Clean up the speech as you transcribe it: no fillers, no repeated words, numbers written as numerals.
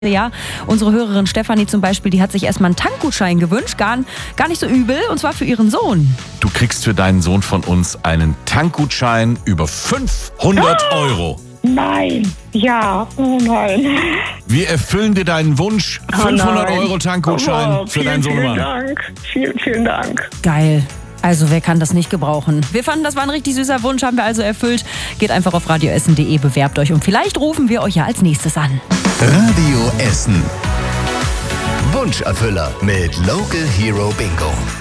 Ja, unsere Hörerin Stefanie zum Beispiel, die hat sich erstmal einen Tankgutschein gewünscht, gar nicht so übel, und zwar für ihren Sohn. Du kriegst für deinen Sohn von uns einen Tankgutschein über 500 €. Nein, ja, oh nein. Wir erfüllen dir deinen Wunsch. 500 € Tankgutschein für deinen Sohn. Vielen Dank, vielen Dank. Geil. Also wer kann das nicht gebrauchen? Wir fanden, das war ein richtig süßer Wunsch, haben wir also erfüllt. Geht einfach auf radioessen.de, bewerbt euch und vielleicht rufen wir euch ja als nächstes an. Radio Essen. Wunscherfüller mit Local Hero Bingo.